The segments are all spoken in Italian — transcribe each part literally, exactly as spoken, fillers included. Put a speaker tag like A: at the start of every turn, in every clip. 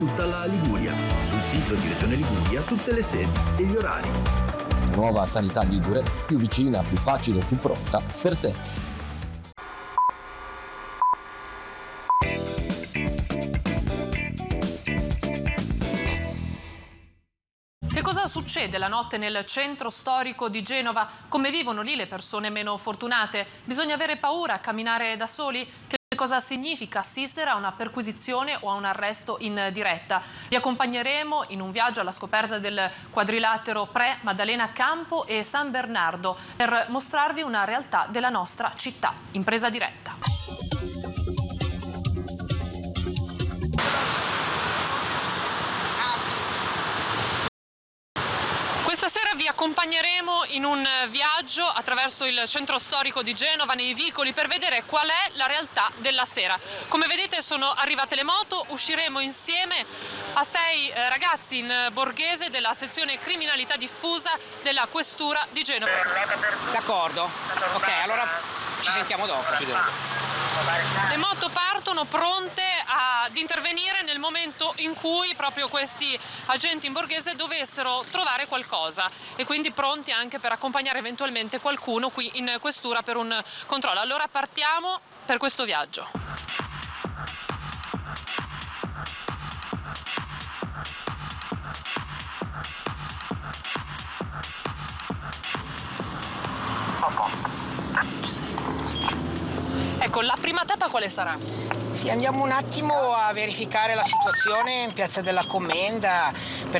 A: Tutta la Liguria. Sul sito di Regione Liguria tutte le sedi e gli orari.
B: La nuova sanità ligure, più vicina, più facile, più pronta per te.
C: Che cosa succede la notte nel centro storico di Genova? Come vivono lì le persone meno fortunate? Bisogna avere paura a camminare da soli? Che cosa significa assistere a una perquisizione o a un arresto in diretta? Vi accompagneremo in un viaggio alla scoperta del quadrilatero Pre, Maddalena Campo e San Bernardo per mostrarvi una realtà della nostra città in presa diretta. Stasera vi accompagneremo in un viaggio attraverso il centro storico di Genova, nei vicoli, per vedere qual è la realtà della sera. Come vedete sono arrivate le moto, usciremo insieme a sei eh, ragazzi in borghese della sezione criminalità diffusa della questura di Genova.
D: D'accordo, ok, allora ci sentiamo dopo. Ci
C: Le moto partono pronte ad intervenire nel momento in cui proprio questi agenti in borghese dovessero trovare qualcosa e quindi pronti anche per accompagnare eventualmente qualcuno qui in questura per un controllo. Allora partiamo per questo viaggio. Ecco, la prima tappa quale sarà?
D: Sì, andiamo un attimo a verificare la situazione in Piazza della Commenda,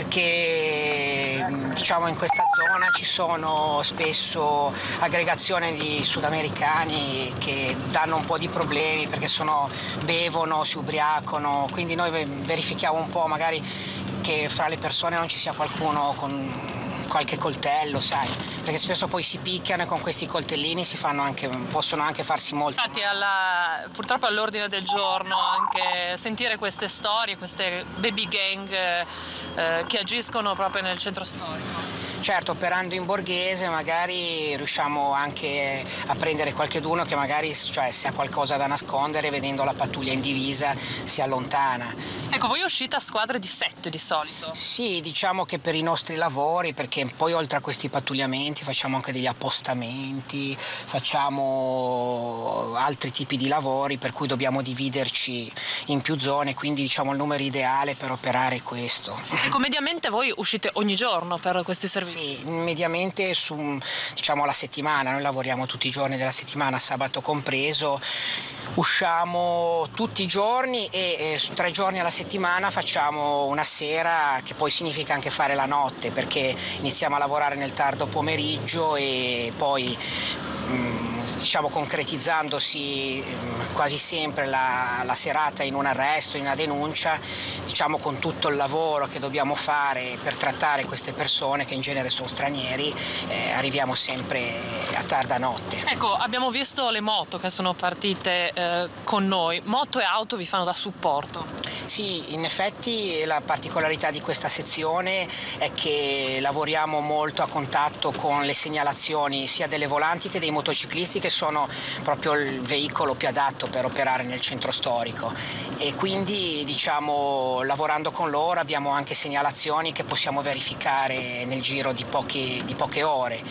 D: perché diciamo in questa zona ci sono spesso aggregazioni di sudamericani che danno un po' di problemi perché sono, bevono, si ubriacano, quindi noi verifichiamo un po' magari che fra le persone non ci sia qualcuno con qualche coltello, sai, perché spesso poi si picchiano e con questi coltellini si fanno anche, possono anche farsi molto.
C: Infatti alla, purtroppo all'ordine del giorno anche sentire queste storie, queste baby gang eh, che agiscono proprio nel centro storico.
D: Certo, operando in borghese magari riusciamo anche a prendere qualcheduno che magari, cioè, se ha qualcosa da nascondere, vedendo la pattuglia in divisa si allontana.
C: Ecco, voi uscite a squadre di sette di solito?
D: Sì, diciamo che per i nostri lavori, perché poi oltre a questi pattugliamenti facciamo anche degli appostamenti, facciamo altri tipi di lavori per cui dobbiamo dividerci in più zone, quindi diciamo il numero ideale per operare è questo.
C: Ecco, mediamente voi uscite ogni giorno per questi servizi?
D: Sì, mediamente su, diciamo, la settimana, noi lavoriamo tutti i giorni della settimana, sabato compreso, usciamo tutti i giorni e eh, tre giorni alla settimana facciamo una sera, che poi significa anche fare la notte, perché iniziamo a lavorare nel tardo pomeriggio e poi mh, diciamo concretizzandosi quasi sempre la, la serata in un arresto, in una denuncia, diciamo con tutto il lavoro che dobbiamo fare per trattare queste persone che in genere sono stranieri, eh, arriviamo sempre a tarda notte.
C: Ecco, abbiamo visto le moto che sono partite eh, con noi, moto e auto vi fanno da supporto?
D: Sì, in effetti la particolarità di questa sezione è che lavoriamo molto a contatto con le segnalazioni sia delle volanti che dei motociclisti, che sono proprio il veicolo più adatto per operare nel centro storico, e quindi diciamo lavorando con loro abbiamo anche segnalazioni che possiamo verificare nel giro di poche, di poche ore,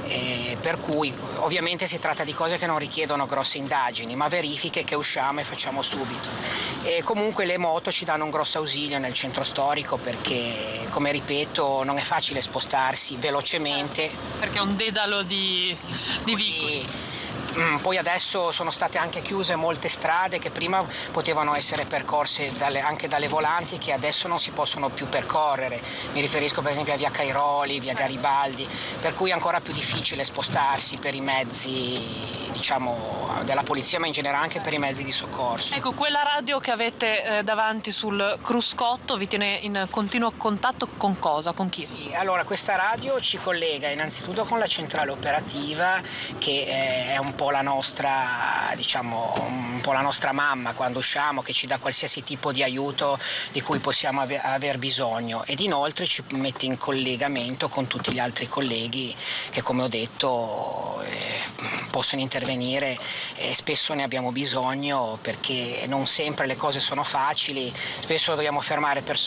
D: e per cui ovviamente si tratta di cose che non richiedono grosse indagini, ma verifiche che usciamo e facciamo subito. E comunque le moto ci danno un grosso ausilio nel centro storico, perché, come ripeto, non è facile spostarsi velocemente.
C: Perché è un dedalo di, di vicoli.
D: Poi adesso sono state anche chiuse molte strade che prima potevano essere percorse dalle, anche dalle volanti, e che adesso non si possono più percorrere. Mi riferisco per esempio a via Cairoli, via Garibaldi, per cui è ancora più difficile spostarsi per i mezzi, diciamo, della polizia, ma in generale anche per i mezzi di soccorso.
C: Ecco, quella radio che avete eh, davanti sul cruscotto vi tiene in continuo contatto con cosa? Con chi?
D: Sì, allora questa radio ci collega innanzitutto con la centrale operativa, che è un po' po' la nostra, diciamo, un po' la nostra mamma quando usciamo, che ci dà qualsiasi tipo di aiuto di cui possiamo ave- aver bisogno, ed inoltre ci mette in collegamento con tutti gli altri colleghi che, come ho detto, eh, possono intervenire, e spesso ne abbiamo bisogno perché non sempre le cose sono facili, spesso dobbiamo fermare persone